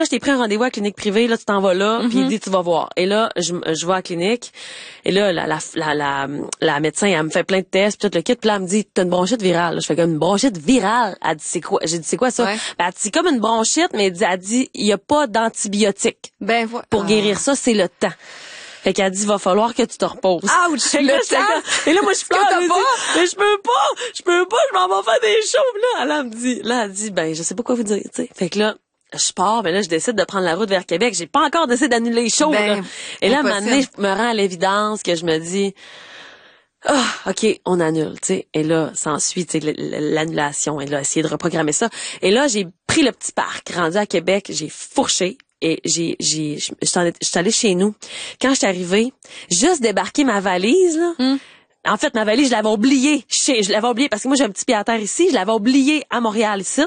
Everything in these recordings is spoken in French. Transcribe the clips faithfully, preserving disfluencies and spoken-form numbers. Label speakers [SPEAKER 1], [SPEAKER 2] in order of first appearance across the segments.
[SPEAKER 1] je t'ai pris un rendez-vous à la clinique privée, là, tu t'en vas là, mm-hmm. puis il dit, tu vas voir. Et là, je, je vais à la clinique, et là, la, la, la, la, la médecin, elle me fait plein de tests, puis tout le kit, puis là, elle me dit, t'as une bronchite virale. Je fais comme une bronchite virale. Elle dit, c'est quoi? J'ai dit, c'est quoi ça?
[SPEAKER 2] Ouais.
[SPEAKER 1] Ben, elle dit, c'est comme une bronchite, mais elle dit, elle dit, il y a pas d'antibiotiques.
[SPEAKER 2] Ben, voilà.
[SPEAKER 1] Pour guérir ça, c'est le temps. Fait qu'elle dit, va falloir que tu te reposes.
[SPEAKER 2] Ouch! Le temps!
[SPEAKER 1] Et là, moi, je pleure.
[SPEAKER 2] t'as
[SPEAKER 1] Mais,
[SPEAKER 2] pas?
[SPEAKER 1] mais je peux pas! Je peux pas, je m'en vais faire des shows. Là, là, elle me dit, là, elle dit, ben, je sais pas quoi vous dire, tu sais. Fait que là, je pars, mais là, je décide de prendre la route vers Québec. J'ai pas encore décidé d'annuler les shows,
[SPEAKER 2] ben,
[SPEAKER 1] là. Et là, à un moment donné, je me rends à l'évidence que je me dis, ah, oh, OK, on annule, tu sais. Et là, s'ensuit, tu sais, l'annulation. Et là, essayer de reprogrammer ça. Et là, j'ai pris le petit parc, rendu à Québec, j'ai fourché. Et j'ai, j'ai, je suis allée chez nous. Quand je suis arrivée, juste débarquer ma valise, là. Mm. En fait, ma valise, je l'avais oubliée chez, je l'avais oubliée parce que moi, j'ai un petit pied à terre ici. Je l'avais oubliée à Montréal, ici.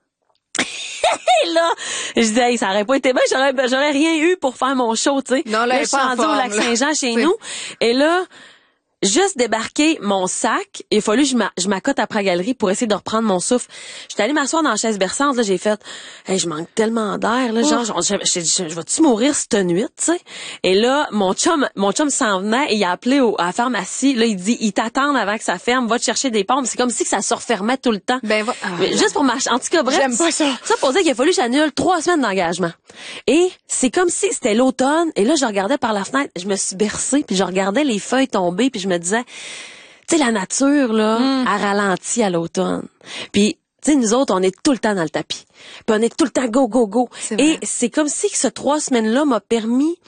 [SPEAKER 1] Et là, je disais, hey, ça aurait pas été bien, j'aurais, j'aurais rien eu pour faire mon show, tu sais.
[SPEAKER 2] Non, là,
[SPEAKER 1] là je suis rendue au Lac-Saint-Jean chez nous. Et là, juste débarquer mon sac, il a fallu que je, m'a, je m'accote après la galerie pour essayer de reprendre mon souffle. J'étais allée m'asseoir dans la chaise berçante, là, j'ai fait, hey, je manque tellement d'air, là, genre, je, je, je, je vais-tu mourir cette nuit, tu sais? Et là, mon chum, mon chum s'en venait et il a appelé au, à la pharmacie, là, il dit, ils t'attendent avant que ça ferme, va te chercher des pompes. C'est comme si que ça se refermait tout le temps.
[SPEAKER 2] Ben, va... ah,
[SPEAKER 1] Mais, juste pour marcher. En tout cas, bref.
[SPEAKER 2] J'aime pas ça.
[SPEAKER 1] Ça pour dire qu'il a fallu que j'annule trois semaines d'engagement. Et c'est comme si c'était l'automne, et là, je regardais par la fenêtre, je me suis bercée, puis je regardais les feuilles tomber, puis je me disais, tu sais, la nature, là, mm. elle ralentit à l'automne. Puis, tu sais, nous autres, on est tout le temps dans le tapis. Puis on est tout le temps go, go, go. C'est et c'est comme si ce trois semaines-là m'a permis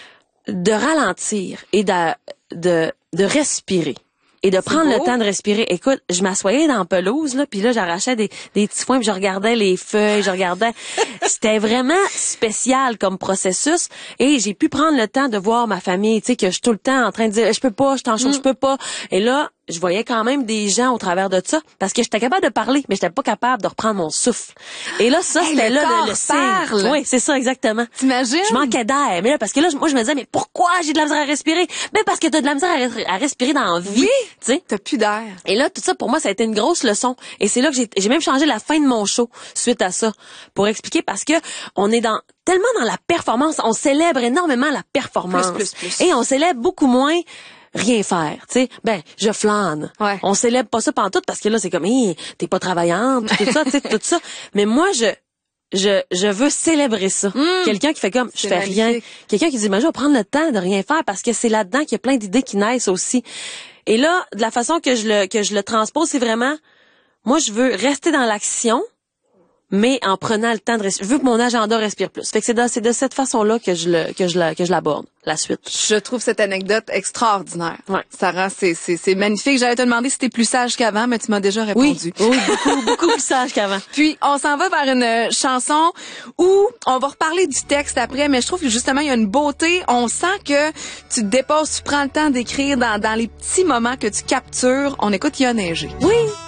[SPEAKER 1] de ralentir et de, de, de respirer. Et de prendre le temps de respirer. Écoute, je m'assoyais dans la pelouse, là, puis là, j'arrachais des, des petits foins, puis je regardais les feuilles, je regardais. C'était vraiment spécial comme processus. Et j'ai pu prendre le temps de voir ma famille, tu sais, que je suis tout le temps en train de dire, je peux pas, je t'en chaud, mm. je peux pas. Et là, je voyais quand même des gens au travers de ça, parce que j'étais capable de parler, mais j'étais pas capable de reprendre mon souffle. Et là, ça, hey, c'était
[SPEAKER 2] le
[SPEAKER 1] là
[SPEAKER 2] corps
[SPEAKER 1] le, le signe. Oui, c'est ça, exactement.
[SPEAKER 2] T'imagines?
[SPEAKER 1] Je manquais d'air. Mais là, parce que là, moi, je me disais, mais pourquoi j'ai de la misère à respirer? Mais parce que t'as de la misère à, res- à respirer dans la vie.
[SPEAKER 2] Oui.
[SPEAKER 1] Tu sais.
[SPEAKER 2] T'as plus d'air.
[SPEAKER 1] Et là, tout ça, pour moi, ça a été une grosse leçon. Et c'est là que j'ai, j'ai même changé la fin de mon show suite à ça. Pour expliquer, parce que on est dans, tellement dans la performance. On célèbre énormément la performance.
[SPEAKER 2] Plus, plus, plus.
[SPEAKER 1] Et on célèbre beaucoup moins rien faire, tu sais. Ben, je flâne.
[SPEAKER 2] Ouais.
[SPEAKER 1] On célèbre pas ça pantoute parce que là, c'est comme, hey, t'es pas travaillante, tout ça, tu sais, tout ça. Mais moi, je, je, je veux célébrer ça.
[SPEAKER 2] Mmh.
[SPEAKER 1] Quelqu'un qui fait comme, je
[SPEAKER 2] c'est
[SPEAKER 1] fais
[SPEAKER 2] magnifique.
[SPEAKER 1] rien. Quelqu'un qui dit, ben, je vais prendre le temps de rien faire parce que c'est là-dedans qu'il y a plein d'idées qui naissent aussi. Et là, de la façon que je le, que je le transpose, c'est vraiment, moi, je veux rester dans l'action, mais en prenant le temps de respirer. Je veux que mon agenda respire plus. Fait que c'est de, c'est de cette façon-là que je le, que je la, que je l'aborde, la suite.
[SPEAKER 2] Je trouve cette anecdote extraordinaire.
[SPEAKER 1] Ouais.
[SPEAKER 2] Sarah, c'est, c'est, c'est magnifique. J'allais te demander si t'es plus sage qu'avant, mais tu m'as déjà répondu.
[SPEAKER 1] Oui, oui, beaucoup, beaucoup plus sage qu'avant.
[SPEAKER 2] Puis, on s'en va vers une chanson où on va reparler du texte après, mais je trouve que justement, il y a une beauté. On sent que tu te déposes, tu prends le temps d'écrire dans, dans les petits moments que tu captures. On écoute Il a neigé.
[SPEAKER 1] Oui.